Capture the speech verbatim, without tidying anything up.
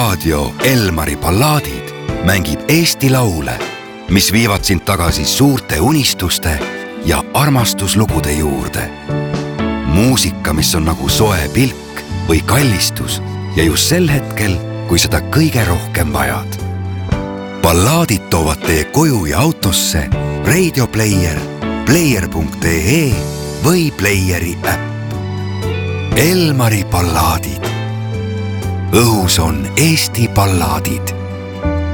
raadio Elmari ballaadid mängib Eesti laule, mis viivad sind tagasi suurte unistuste ja armastuslugude juurde. Muusika, mis on nagu soe pilk või kallistus ja just sel hetkel, kui seda kõige rohkem vajad. Ballaadid toovad teie koju ja autosse Radio Player, player punkt ee või Playeri äpp. Elmari ballaadid. Õhus on Eesti ballaadid.